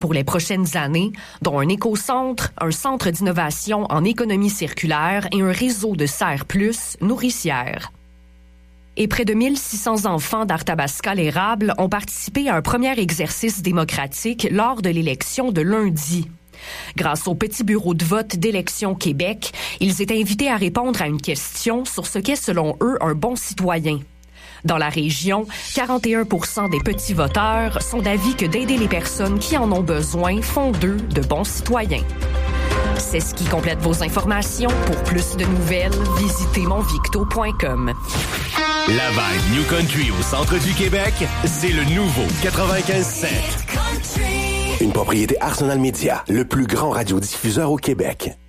pour les prochaines années, dont un écocentre, un centre d'innovation en économie circulaire et un réseau de serres plus nourricières. Et près de 1600 enfants d'Arthabasca l'Érable ont participé à un premier exercice démocratique lors de l'élection de lundi. Grâce au petit bureau de vote d'Élections Québec, ils étaient invités à répondre à une question sur ce qu'est selon eux un bon citoyen. Dans la région, 41% des petits voteurs sont d'avis que d'aider les personnes qui en ont besoin font d'eux de bons citoyens. C'est ce qui complète vos informations. Pour plus de nouvelles, visitez monvicto.com. La vibe New Country au centre du Québec, c'est le nouveau 95.7. Une propriété Arsenal Media, le plus grand radiodiffuseur au Québec.